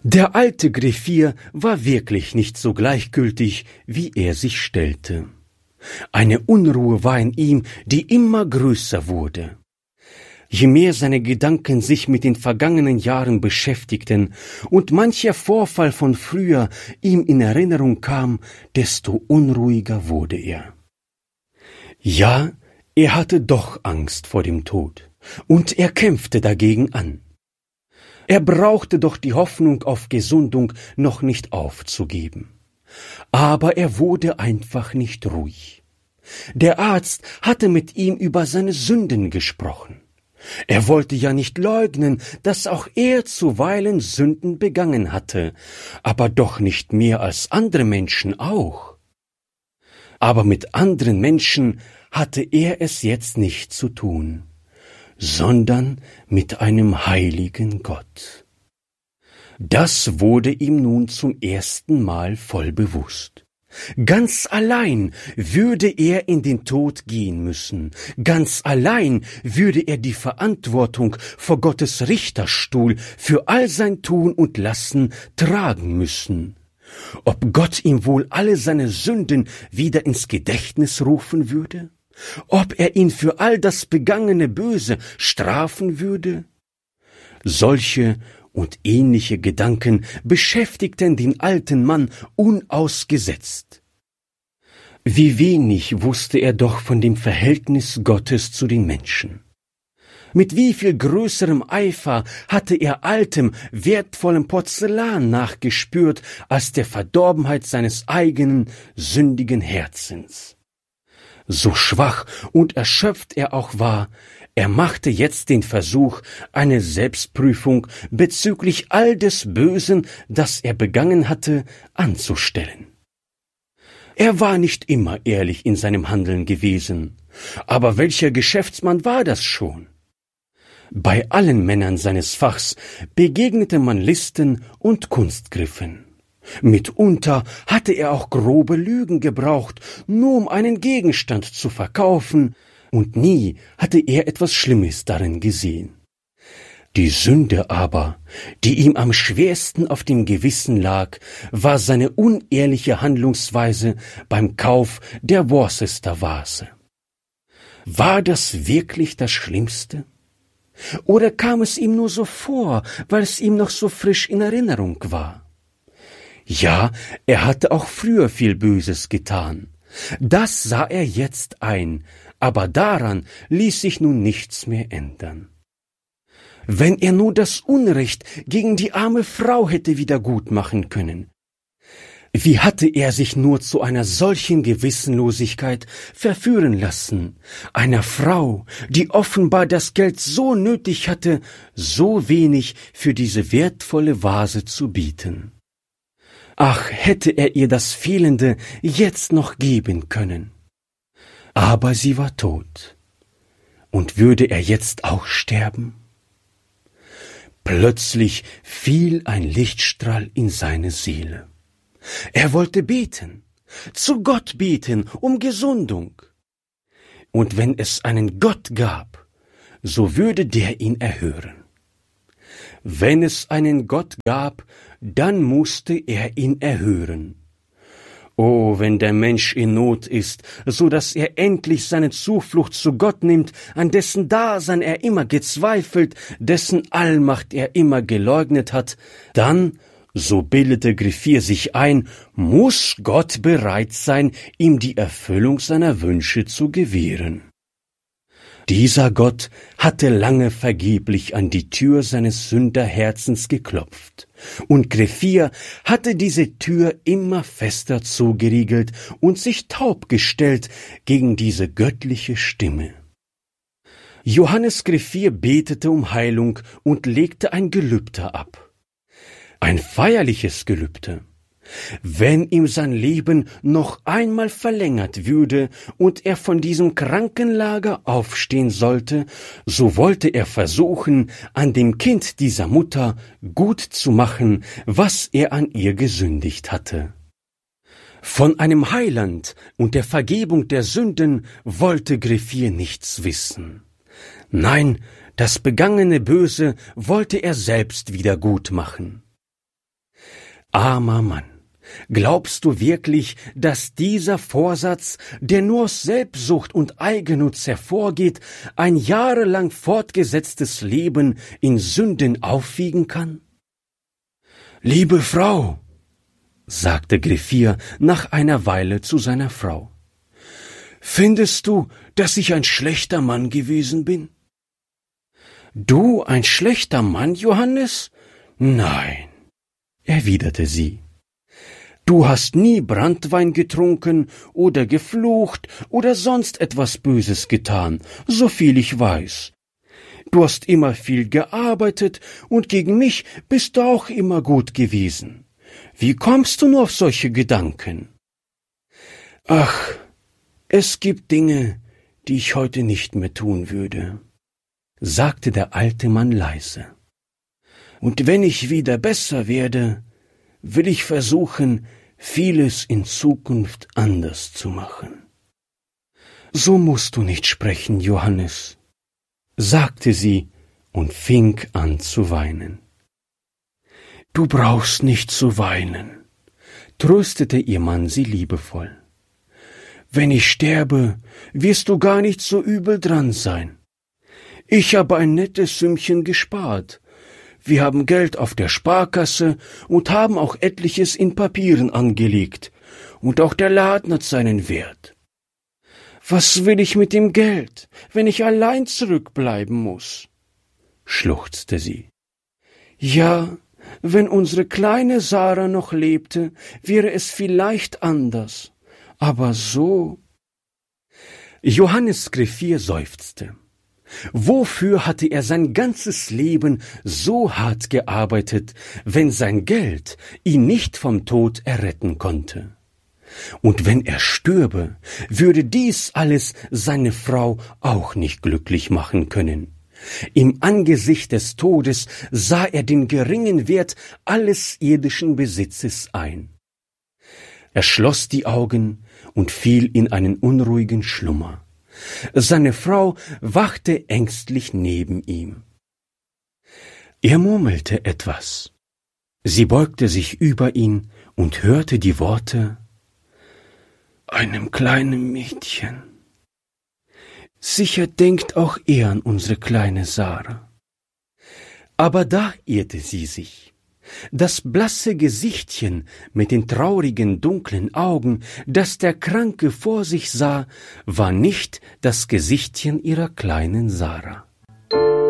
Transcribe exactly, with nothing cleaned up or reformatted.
Der alte Griffier war wirklich nicht so gleichgültig, wie er sich stellte. Eine Unruhe war in ihm, die immer größer wurde. Je mehr seine Gedanken sich mit den vergangenen Jahren beschäftigten und mancher Vorfall von früher ihm in Erinnerung kam, desto unruhiger wurde er. Ja, er hatte doch Angst vor dem Tod, und er kämpfte dagegen an. Er brauchte doch die Hoffnung auf Gesundung noch nicht aufzugeben. Aber er wurde einfach nicht ruhig. Der Arzt hatte mit ihm über seine Sünden gesprochen. Er wollte ja nicht leugnen, dass auch er zuweilen Sünden begangen hatte, aber doch nicht mehr als andere Menschen auch. Aber mit anderen Menschen hatte er es jetzt nicht zu tun, sondern mit einem heiligen Gott. Das wurde ihm nun zum ersten Mal voll bewusst. Ganz allein würde er in den Tod gehen müssen, ganz allein würde er die Verantwortung vor Gottes Richterstuhl für all sein Tun und Lassen tragen müssen. Ob Gott ihm wohl alle seine Sünden wieder ins Gedächtnis rufen würde? Ob er ihn für all das begangene Böse strafen würde? Solche und ähnliche Gedanken beschäftigten den alten Mann unausgesetzt. Wie wenig wusste er doch von dem Verhältnis Gottes zu den Menschen. Mit wie viel größerem Eifer hatte er altem, wertvollem Porzellan nachgespürt als der Verdorbenheit seines eigenen, sündigen Herzens. So schwach und erschöpft er auch war, er machte jetzt den Versuch, eine Selbstprüfung bezüglich all des Bösen, das er begangen hatte, anzustellen. Er war nicht immer ehrlich in seinem Handeln gewesen, aber welcher Geschäftsmann war das schon? Bei allen Männern seines Fachs begegnete man Listen und Kunstgriffen. Mitunter hatte er auch grobe Lügen gebraucht, nur um einen Gegenstand zu verkaufen, und nie hatte er etwas Schlimmes darin gesehen. Die Sünde aber, die ihm am schwersten auf dem Gewissen lag, war seine unehrliche Handlungsweise beim Kauf der Worcester-Vase. War das wirklich das Schlimmste? Oder kam es ihm nur so vor, weil es ihm noch so frisch in Erinnerung war? Ja, er hatte auch früher viel Böses getan. Das sah er jetzt ein, aber daran ließ sich nun nichts mehr ändern. Wenn er nur das Unrecht gegen die arme Frau hätte wieder gut machen können. Wie hatte er sich nur zu einer solchen Gewissenlosigkeit verführen lassen, einer Frau, die offenbar das Geld so nötig hatte, so wenig für diese wertvolle Vase zu bieten. Ach, hätte er ihr das Fehlende jetzt noch geben können. Aber sie war tot. Und würde er jetzt auch sterben? Plötzlich fiel ein Lichtstrahl in seine Seele. Er wollte beten, zu Gott beten um Gesundung. Und wenn es einen Gott gab, so würde der ihn erhören. Wenn es einen Gott gab, dann musste er ihn erhören. Oh, wenn der Mensch in Not ist, so dass er endlich seine Zuflucht zu Gott nimmt, an dessen Dasein er immer gezweifelt, dessen Allmacht er immer geleugnet hat, dann, so bildete Griffier sich ein, muss Gott bereit sein, ihm die Erfüllung seiner Wünsche zu gewähren. Dieser Gott hatte lange vergeblich an die Tür seines Sünderherzens geklopft, und Griffier hatte diese Tür immer fester zugeriegelt und sich taub gestellt gegen diese göttliche Stimme. Johannes Griffier betete um Heilung und legte ein Gelübde ab. Ein feierliches Gelübde. Wenn ihm sein Leben noch einmal verlängert würde und er von diesem Krankenlager aufstehen sollte, so wollte er versuchen, an dem Kind dieser Mutter gut zu machen, was er an ihr gesündigt hatte. Von einem Heiland und der Vergebung der Sünden wollte Griffier nichts wissen. Nein, das begangene Böse wollte er selbst wieder gut machen. Armer Mann, glaubst du wirklich, dass dieser Vorsatz, der nur aus Selbstsucht und Eigennutz hervorgeht, ein jahrelang fortgesetztes Leben in Sünden aufwiegen kann? »Liebe Frau«, sagte Griffier nach einer Weile zu seiner Frau, »findest du, dass ich ein schlechter Mann gewesen bin?« »Du ein schlechter Mann, Johannes? Nein«, erwiderte sie. »Du hast nie Branntwein getrunken oder geflucht oder sonst etwas Böses getan, so viel ich weiß. Du hast immer viel gearbeitet und gegen mich bist du auch immer gut gewesen. Wie kommst du nur auf solche Gedanken?« »Ach, es gibt Dinge, die ich heute nicht mehr tun würde«, sagte der alte Mann leise. »Und wenn ich wieder besser werde, will ich versuchen, vieles in Zukunft anders zu machen.« »So musst du nicht sprechen, Johannes«, sagte sie und fing an zu weinen. »Du brauchst nicht zu weinen«, tröstete ihr Mann sie liebevoll. »Wenn ich sterbe, wirst du gar nicht so übel dran sein. Ich habe ein nettes Sümmchen gespart. Wir haben Geld auf der Sparkasse und haben auch etliches in Papieren angelegt. Und auch der Laden hat seinen Wert. Was will ich mit dem Geld, wenn ich allein zurückbleiben muss?« schluchzte sie. »Ja, wenn unsere kleine Sarah noch lebte, wäre es vielleicht anders. Aber so...« Johannes Griffier seufzte. Wofür hatte er sein ganzes Leben so hart gearbeitet, wenn sein Geld ihn nicht vom Tod erretten konnte? Und wenn er stürbe, würde dies alles seine Frau auch nicht glücklich machen können. Im Angesicht des Todes sah er den geringen Wert alles irdischen Besitzes ein. Er schloss die Augen und fiel in einen unruhigen Schlummer. Seine Frau wachte ängstlich neben ihm. Er murmelte etwas. Sie beugte sich über ihn und hörte die Worte: »Einem kleinen Mädchen. Sicher denkt auch er an unsere kleine Sarah.« Aber da irrte sie sich. Das blasse Gesichtchen mit den traurigen, dunklen Augen, das der Kranke vor sich sah, war nicht das Gesichtchen ihrer kleinen Sarah.